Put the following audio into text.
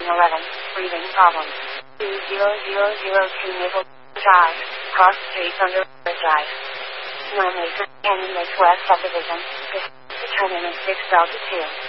11, breathing problems. 20002 Maple Drive, cross streets under Drive. Normally, Canyon Lakes West subdivision. Turn in 6 Delta 2.